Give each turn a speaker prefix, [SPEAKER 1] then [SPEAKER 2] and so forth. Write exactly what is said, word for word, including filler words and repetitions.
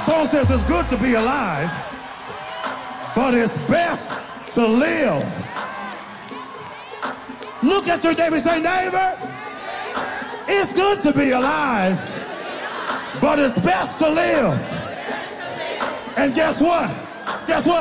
[SPEAKER 1] song says it's good to be alive, but it's best to live. Look at your neighbor and say, neighbor, it's good to be alive, but it's best to live. And guess what? Guess what?